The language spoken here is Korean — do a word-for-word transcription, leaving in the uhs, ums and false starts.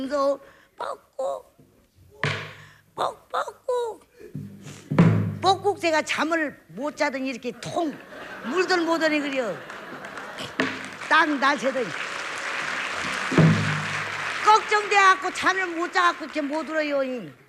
서 뻑꾹 뻑뻑꾹 뻑꾹 제가 잠을 못 자더니 이렇게 통 물들 못하니 그려 딱 날 새더니 걱정돼갖고 잠을 못 자갖고 이렇게 못 울어요.